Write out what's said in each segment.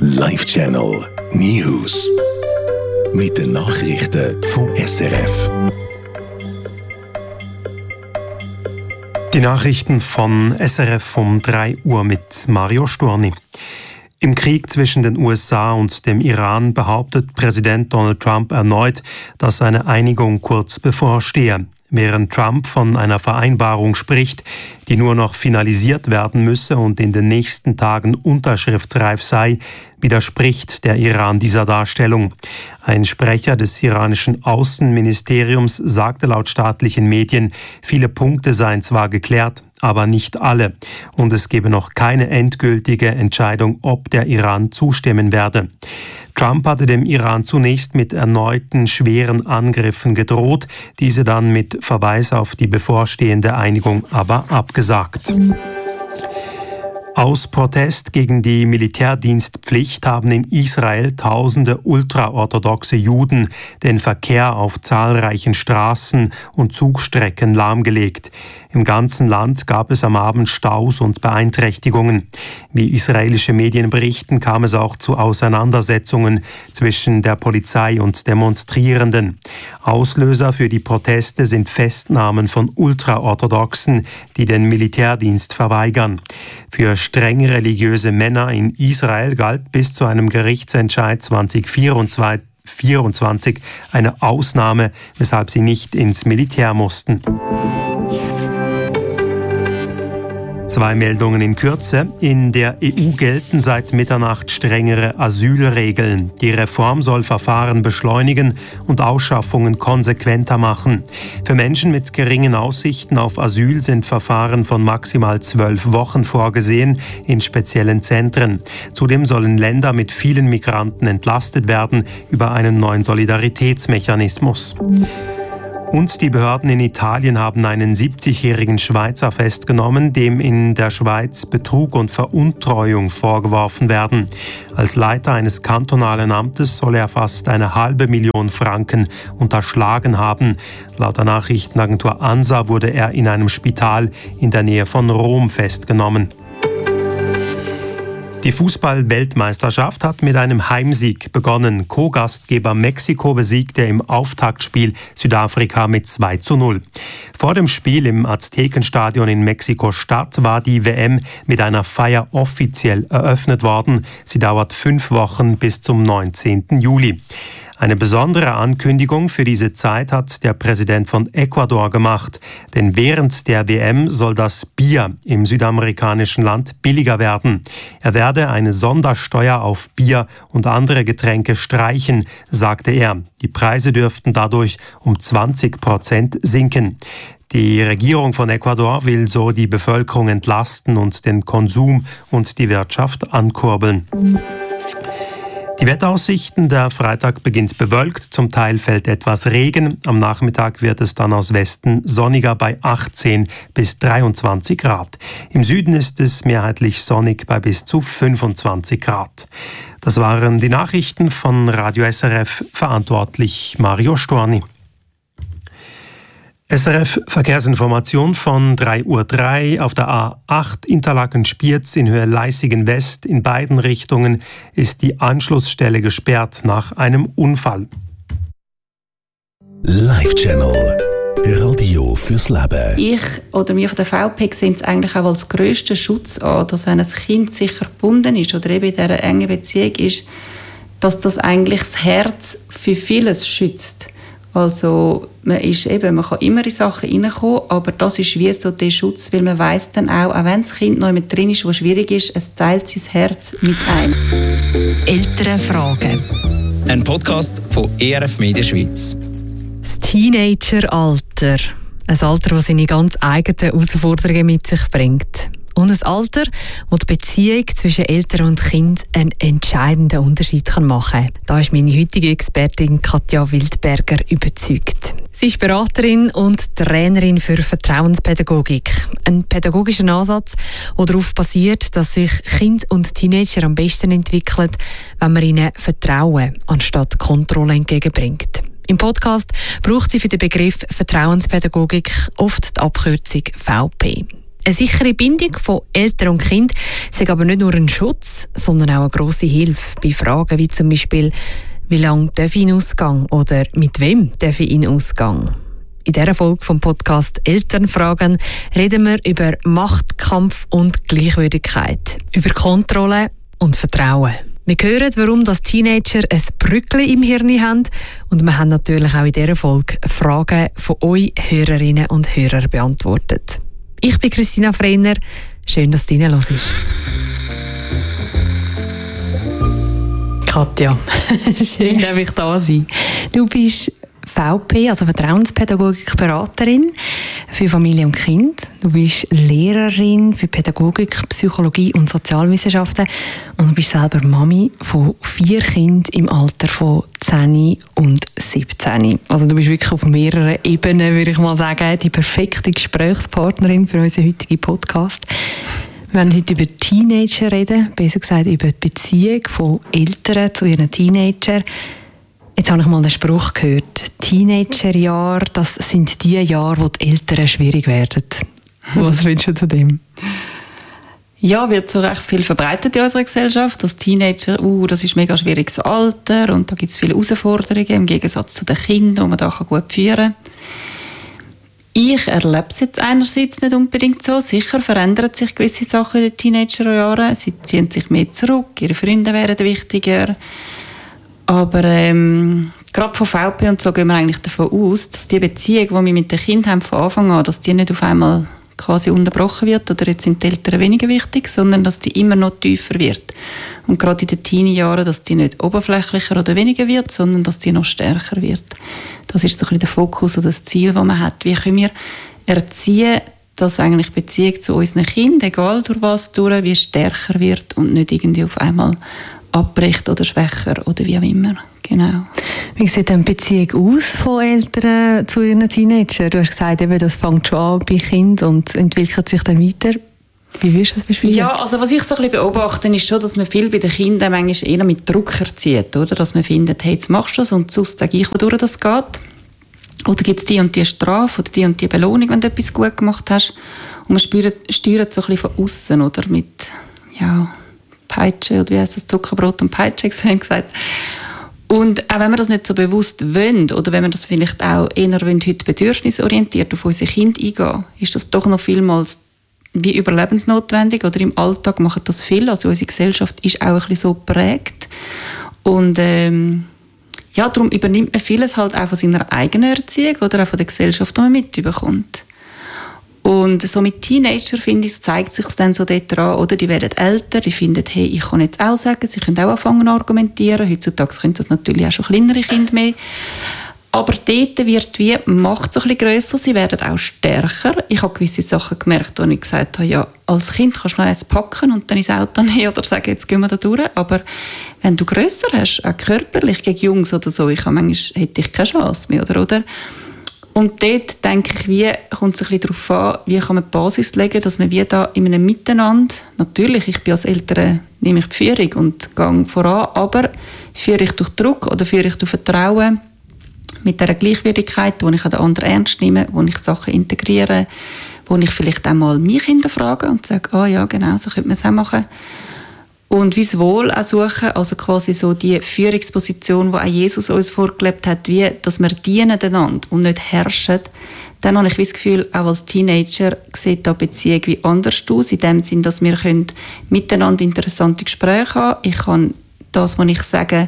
Live Channel News. Mit den Nachrichten vom SRF. Die Nachrichten von SRF um 3 Uhr mit Mario Storni. Im Krieg zwischen den USA und dem Iran behauptet Präsident Donald Trump erneut, dass eine Einigung kurz bevorstehe. Während Trump von einer Vereinbarung spricht, die nur noch finalisiert werden müsse und in den nächsten Tagen unterschriftsreif sei, widerspricht der Iran dieser Darstellung. Ein Sprecher des iranischen Außenministeriums sagte laut staatlichen Medien, viele Punkte seien zwar geklärt, aber nicht alle. Und es gebe noch keine endgültige Entscheidung, ob der Iran zustimmen werde. Trump hatte dem Iran zunächst mit erneuten schweren Angriffen gedroht, diese dann mit Verweis auf die bevorstehende Einigung aber abgesagt. Aus Protest gegen die Militärdienstpflicht haben in Israel tausende ultraorthodoxe Juden den Verkehr auf zahlreichen Straßen und Zugstrecken lahmgelegt. Im ganzen Land gab es am Abend Staus und Beeinträchtigungen. Wie israelische Medien berichten, kam es auch zu Auseinandersetzungen zwischen der Polizei und Demonstrierenden. Auslöser für die Proteste sind Festnahmen von Ultraorthodoxen, die den Militärdienst verweigern. Für streng religiöse Männer in Israel galt bis zu einem Gerichtsentscheid 2024 eine Ausnahme, weshalb sie nicht ins Militär mussten. 2 Meldungen in Kürze. In der EU gelten seit Mitternacht strengere Asylregeln. Die Reform soll Verfahren beschleunigen und Ausschaffungen konsequenter machen. Für Menschen mit geringen Aussichten auf Asyl sind Verfahren von maximal 12 Wochen vorgesehen in speziellen Zentren. Zudem sollen Länder mit vielen Migranten entlastet werden über einen neuen Solidaritätsmechanismus. Und die Behörden in Italien haben einen 70-jährigen Schweizer festgenommen, dem in der Schweiz Betrug und Veruntreuung vorgeworfen werden. Als Leiter eines kantonalen Amtes soll er fast 500.000 Franken unterschlagen haben. Laut der Nachrichtenagentur ANSA wurde er in einem Spital in der Nähe von Rom festgenommen. Die Fußball-Weltmeisterschaft hat mit einem Heimsieg begonnen. Co-Gastgeber Mexiko besiegte im Auftaktspiel Südafrika mit 2:0. Vor dem Spiel im Aztekenstadion in Mexiko-Stadt war die WM mit einer Feier offiziell eröffnet worden. Sie dauert 5 Wochen bis zum 19. Juli. Eine besondere Ankündigung für diese Zeit hat der Präsident von Ecuador gemacht. Denn während der WM soll das Bier im südamerikanischen Land billiger werden. Er werde eine Sondersteuer auf Bier und andere Getränke streichen, sagte er. Die Preise dürften dadurch um 20% sinken. Die Regierung von Ecuador will so die Bevölkerung entlasten und den Konsum und die Wirtschaft ankurbeln. Die Wetteraussichten: Der Freitag beginnt bewölkt, zum Teil fällt etwas Regen. Am Nachmittag wird es dann aus Westen sonniger bei 18 bis 23 Grad. Im Süden ist es mehrheitlich sonnig bei bis zu 25 Grad. Das waren die Nachrichten von Radio SRF, verantwortlich Mario Storni. SRF Verkehrsinformation von 3:03 Uhr auf der A8 Interlaken-Spiez in Höhe Leissigen West. In beiden Richtungen ist die Anschlussstelle gesperrt nach einem Unfall. Live Channel Radio fürs Leben. Wir von der VP sehen es eigentlich auch als grössten Schutz an, dass wenn ein Kind sicher gebunden ist oder eben in dieser engen Beziehung ist, dass das eigentlich das Herz für vieles schützt. Also man kann immer in Sachen reinkommen, aber das ist wie so der Schutz, weil man weiss dann auch wenn das Kind noch jemand drin ist, was schwierig ist, es teilt sein Herz mit ein. Elternfragen. Ein Podcast von ERF Media Schweiz. Das Teenageralter. Ein Alter, das seine ganz eigenen Herausforderungen mit sich bringt. Und ein Alter, wo die Beziehung zwischen Eltern und Kind einen entscheidenden Unterschied machen kann. Da ist meine heutige Expertin Katja Wildberger überzeugt. Sie ist Beraterin und Trainerin für Vertrauenspädagogik. Ein pädagogischer Ansatz, der darauf basiert, dass sich Kinder und Teenager am besten entwickeln, wenn man ihnen Vertrauen anstatt Kontrolle entgegenbringt. Im Podcast braucht sie für den Begriff Vertrauenspädagogik oft die Abkürzung VP. Eine sichere Bindung von Eltern und Kind ist aber nicht nur ein Schutz, sondern auch eine grosse Hilfe bei Fragen wie zum Beispiel, wie lange darf ich in Ausgang oder mit wem darf ich in Ausgang? In dieser Folge vom Podcast Elternfragen reden wir über Machtkampf und Gleichwürdigkeit, über Kontrolle und Vertrauen. Wir hören, warum das Teenager ein Brückli im Hirn haben, und wir haben natürlich auch in dieser Folge Fragen von euch Hörerinnen und Hörern beantwortet. Ich bin Christina Frenner. Schön, dass du reinhörst. Katja, schön, dass ich da sein. Du bist VP, also Vertrauenspädagogik-Beraterin für Familie und Kind. Du bist Lehrerin für Pädagogik, Psychologie und Sozialwissenschaften und du bist selber Mami von 4 Kindern im Alter von 10 und 17. Also du bist wirklich auf mehreren Ebenen, würde ich mal sagen, die perfekte Gesprächspartnerin für unseren heutigen Podcast. Wir werden heute über Teenager reden, besser gesagt über die Beziehung von Eltern zu ihren Teenagern. Jetzt habe ich mal den Spruch gehört, Teenagerjahre, das sind die Jahre, wo die Eltern schwierig werden. Was findest du zu dem? Ja, wird so recht viel verbreitet in unserer Gesellschaft, dass Teenager, das ist ein mega schwieriges Alter und da gibt es viele Herausforderungen im Gegensatz zu den Kindern, die man da gut führen kann. Ich erlebe es jetzt einerseits nicht unbedingt so. Sicher verändern sich gewisse Sachen in den Teenagerjahren. Sie ziehen sich mehr zurück, ihre Freunde werden wichtiger. Aber gerade von VP und so gehen wir eigentlich davon aus, dass die Beziehung, die wir mit den Kindern haben von Anfang an, dass die nicht auf einmal quasi unterbrochen wird oder jetzt sind die Eltern weniger wichtig, sondern dass die immer noch tiefer wird. Und gerade in den Teenie-Jahren, dass die nicht oberflächlicher oder weniger wird, sondern dass die noch stärker wird. Das ist so ein bisschen der Fokus oder das Ziel, das man hat. Wie können wir erziehen, dass eigentlich die Beziehung zu unseren Kindern, egal durch was durch, wie stärker wird und nicht irgendwie auf einmal abbricht oder schwächer oder wie auch immer. Genau. Wie sieht denn die Beziehung aus von Eltern zu ihren Teenagern? Du hast gesagt, eben, das fängt schon an bei Kindern und entwickelt sich dann weiter. Wie würdest du das beschreiben? Ja, also was ich so ein bisschen beobachte, ist schon, dass man viel bei den Kindern manchmal eher mit Druck erzieht, oder? Dass man findet, hey, jetzt machst du das und sonst sage ich, wodurch das geht. Oder gibt es die und die Strafe oder die und die Belohnung, wenn du etwas gut gemacht hast. Und man steuert so ein bisschen von außen, oder? Mit, ja, Peitsche, oder wie heißt das, Zuckerbrot und Peitsche, gesagt. Und auch wenn wir das nicht so bewusst wollen, oder wenn wir das vielleicht auch eher heute bedürfnisorientiert auf unsere Kinder eingehen, ist das doch noch vielmals wie überlebensnotwendig, oder im Alltag machen das viel. Also unsere Gesellschaft ist auch ein bisschen so geprägt. Und ja, darum übernimmt man vieles halt auch von seiner eigenen Erziehung oder auch von der Gesellschaft, die man mitbekommt. Und so mit Teenagern, finde ich, zeigt sich dann so dort an, oder die werden älter, die finden, hey, ich kann jetzt auch sagen, sie können auch anfangen zu argumentieren. Heutzutage können das natürlich auch schon kleinere Kinder mehr. Aber dort wird wie Macht so ein bisschen grösser, sie werden auch stärker. Ich habe gewisse Sachen gemerkt, wo ich gesagt habe, ja, als Kind kannst du noch eins packen und dann ins Auto nehmen oder sagen, jetzt gehen wir da durch. Aber wenn du grösser hast, auch körperlich gegen Jungs oder so, manchmal hätte ich keine Chance mehr, oder? Und dort, denke ich, wie kommt es ein bisschen darauf an, wie kann man die Basis legen, dass man wie da in einem Miteinander, natürlich, ich bin als Eltern, nehme ich die Führung und gehe voran, aber führe ich durch Druck oder führe ich durch Vertrauen, mit dieser Gleichwürdigkeit, wo ich an den anderen ernst nehme, wo ich Sachen integriere, wo ich vielleicht auch mal mich hinterfrage und sage, ja, genau, so könnte man es auch machen. Und wie das Wohl auch suchen, also quasi so die Führungsposition, die auch Jesus uns vorgelebt hat, wie, dass wir dienen einander und nicht herrschen. Dann habe ich das Gefühl, auch als Teenager sieht die Beziehung wie anders aus, in dem Sinn, dass wir miteinander interessante Gespräche haben. Ich kann das, was ich sage,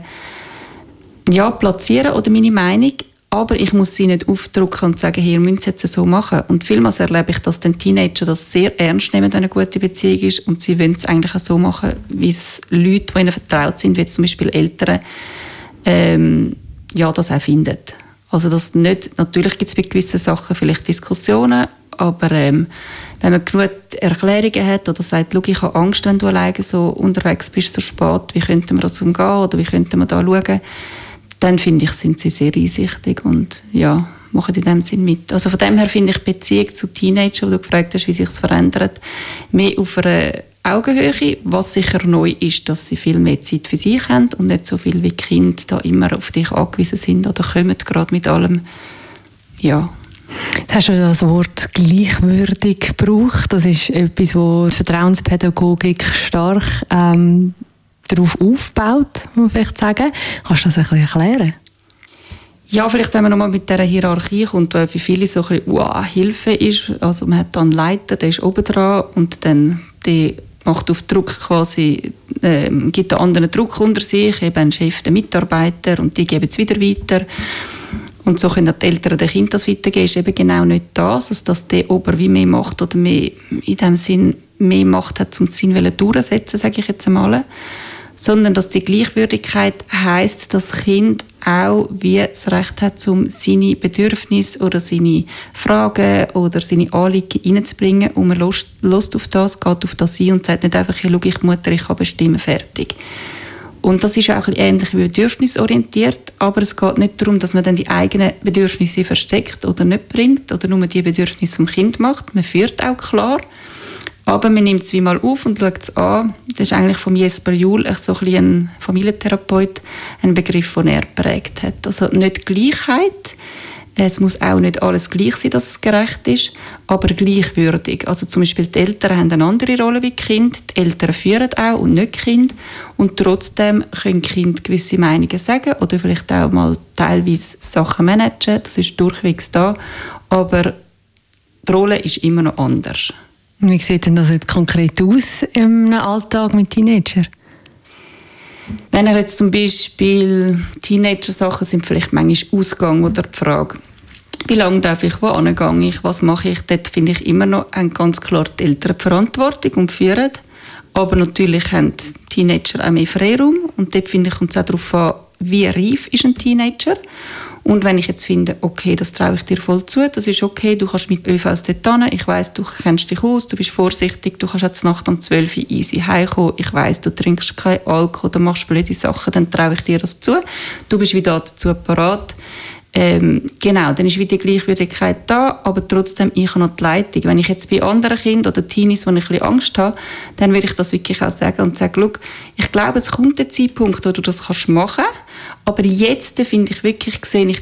ja, platzieren oder meine Meinung, aber ich muss sie nicht aufdrücken und sagen, ihr müsst es jetzt so machen. Und vielmals erlebe ich, dass den Teenager das sehr ernst nehmen, wenn eine gute Beziehung ist und sie wollen es eigentlich auch so machen, wie es Leute, die ihnen vertraut sind, wie zum Beispiel Eltern, ja, das auch finden. Also das nicht, natürlich gibt es bei gewissen Sachen vielleicht Diskussionen, aber wenn man genug Erklärungen hat oder sagt, schau, ich habe Angst, wenn du alleine so unterwegs bist, so spät, wie könnten wir das umgehen oder wie könnten wir da schauen, dann finde ich, sind sie sehr einsichtig und ja, machen in dem Sinn mit. Also von dem her finde ich die Beziehung zu Teenagern, wo du gefragt hast, wie sich es verändert, mehr auf einer Augenhöhe, was sicher neu ist, dass sie viel mehr Zeit für sich haben und nicht so viel wie Kinder da immer auf dich angewiesen sind oder kommen gerade mit allem. Ja, Du hast ja das Wort gleichwürdig gebraucht. Das ist etwas, wo die Vertrauenspädagogik stark darauf aufbaut, muss man vielleicht sagen. Kannst du das ein bisschen erklären? Ja, vielleicht wenn man nochmal mit dieser Hierarchie kommt, weil für viele so ein bisschen Hilfe ist. Also man hat dann einen Leiter, der ist oben dran und dann der macht auf Druck quasi, gibt den anderen Druck unter sich, eben ein Chef, den Mitarbeiter und die geben es wieder weiter. Und so können die Eltern den Kindern das weitergeben. Ist eben genau nicht das, also dass der Ober wie mehr macht oder mehr, in dem Sinn mehr Macht hat, um den Sinn durchzusetzen, sage ich jetzt einmal. Sondern dass die Gleichwürdigkeit heisst, dass das Kind auch wie das Recht hat, um seine Bedürfnisse oder seine Fragen oder seine Anliegen reinzubringen und man lässt auf das, geht auf das ein und sagt nicht einfach, hey, schau, ich Mutter, ich kann bestimmen, fertig. Und das ist auch ein bisschen ähnlich wie bedürfnisorientiert, aber es geht nicht darum, dass man dann die eigenen Bedürfnisse versteckt oder nicht bringt oder nur die Bedürfnisse vom Kind macht. Man führt auch klar, aber man nimmt es wie mal auf und schaut es an. Das ist eigentlich von Jesper Juhl, so ein bisschen ein Familientherapeut, ein Begriff, den er geprägt hat. Also nicht Gleichheit, es muss auch nicht alles gleich sein, dass es gerecht ist, aber gleichwürdig. Also zum Beispiel die Eltern haben eine andere Rolle wie die Kinder, die Eltern führen auch und nicht die Kinder und trotzdem können die Kinder gewisse Meinungen sagen oder vielleicht auch mal teilweise Sachen managen, das ist durchwegs da, aber die Rolle ist immer noch anders. Wie sieht denn das jetzt konkret aus im Alltag mit Teenagern? Wenn er jetzt zum Beispiel Teenager-Sachen sind, vielleicht manchmal Ausgang oder die Frage, wie lange darf ich wo hingehen, was mache ich, dort finde ich immer noch ganz klar die Eltern die Verantwortung und führen. Aber natürlich haben Teenager auch mehr Freiraum und dort finde ich, kommt es auch darauf an, wie reif ist ein Teenager. Und wenn ich jetzt finde, okay, das traue ich dir voll zu, das ist okay, du kannst mit ÖVs dort hin, ich weiss, du kennst dich aus, du bist vorsichtig, du kannst jetzt Nacht um 12 Uhr easy heimkommen, ich weiss, du trinkst keinen Alkohol, du machst blöde Sachen, dann traue ich dir das zu, du bist wieder dazu parat. Genau, dann ist wieder die Gleichwürdigkeit da, aber trotzdem, ich habe noch die Leitung. Wenn ich jetzt bei anderen Kindern oder Teenies, wo ich ein bisschen Angst habe, dann würde ich das wirklich auch sagen und sagen, schau, ich glaube, es kommt der Zeitpunkt, wo du das kannst machen, aber jetzt finde ich wirklich, sehe ich